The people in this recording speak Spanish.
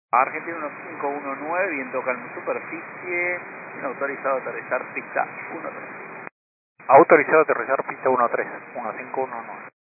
Argentina 1519, viento calmo superficie, autorizado a aterrizar pista 13. Autorizado a aterrizar pista 13, 1519.